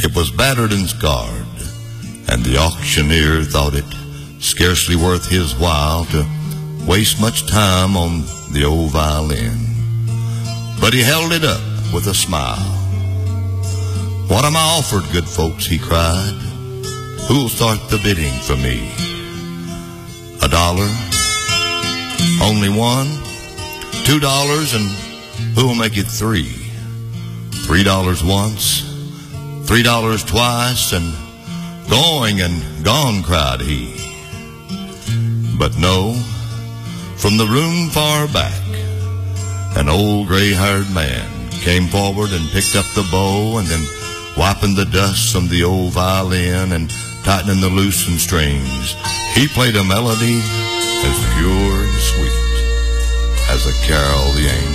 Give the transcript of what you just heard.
It was battered and scarred, and the auctioneer thought it scarcely worth his while to waste much time on the old violin. But he held it up with a smile. "What am I offered, good folks?" he cried. "Who'll start the bidding for me? $1? Only one? $2, and who'll make it $3? $3 once, $3 twice, and going and gone," cried he. But no, from the room far back, an old gray-haired man came forward and picked up the bow, and then wiping the dust from the old violin and tightening the loosened strings, he played a melody as pure and sweet as a carol the angels